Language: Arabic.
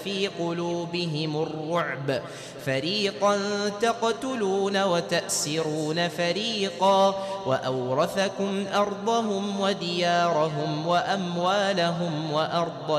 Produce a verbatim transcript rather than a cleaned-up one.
في قلوبهم الرعب فريقا تقتلون وتأسرون فريقا وأورثكم أرضهم وديارهم وأموالهم وأرضا